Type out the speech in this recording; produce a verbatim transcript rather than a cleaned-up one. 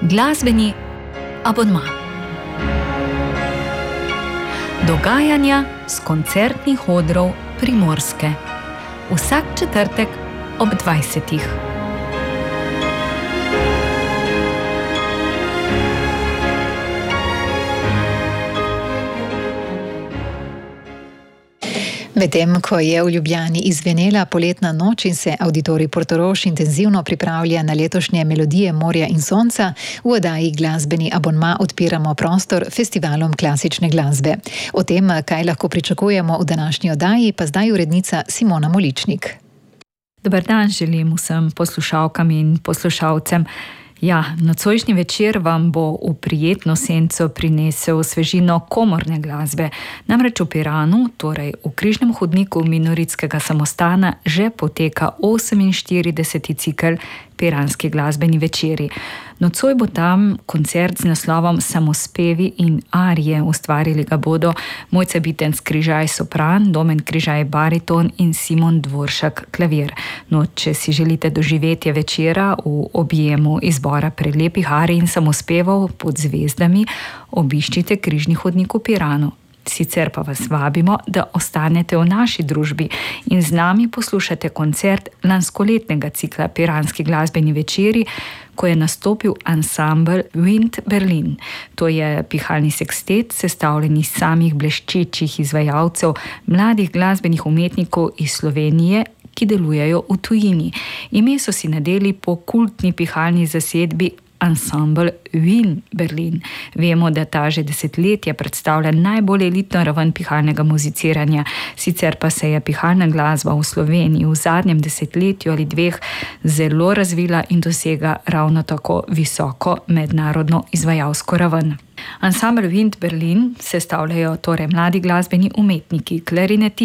Glasbeni abonma. Dogajanja s koncertnih odrov Primorske. Vsak četrtek ob dvajsetih. Medtem ko je v Ljubljani izvenela poletna noč in se Avditorij Portorož intenzivno pripravlja na letošnje Melodije morja in sonca, v oddaji Glasbeni abonma odpiramo prostor festivalom klasične glasbe. O tem, kaj lahko pričakujemo v današnji oddaji, pa zdaj urednica Simona Moličnik. Dober dan želim vsem poslušalkam in poslušalcem. Ja, nocojšnji večer vam bo v prijetno senco prinesel svežino komorne glasbe. Namreč v Piranu, torej v križnem hodniku Minoritskega samostana, že poteka oseminštirideseti cikel Piranski glasbeni večeri. Nocoj bo tam koncert z naslovom Samospevi in arije. Ustvarili ga bodo Mojca Bitenc Križaj sopran, Domen Križaj bariton in Simon Dvoršak klavir. No, če si želite doživetje večera v objemu izbora prelepih arij in samospevov pod zvezdami, obiščite križni hodnik v Piranu. Sicer pa vas vabimo, da ostanete v naši družbi in z nami poslušate koncert lanskoletnega cikla Piranski glasbeni večeri, ko je nastopil ansambel Wind Berlin. To je pihalni sekstet, sestavljen iz samih bleščečih izvajalcev, mladih glasbenih umetnikov iz Slovenije, ki delujejo v tujini. Ime so si nadeli po kultni pihalni zasedbi ansambel Wind Berlin. Vemo, da ta že desetletja predstavlja najbolj elitno raven pihalnega muziciranja. Sicer pa se je pihalna glasba v Sloveniji v zadnjem desetletju ali dveh zelo razvila in dosega ravno tako visoko mednarodno izvajalsko raven. Ansambel Wind Berlin sestavljajo torej mladi glasbeni umetniki, klarineti,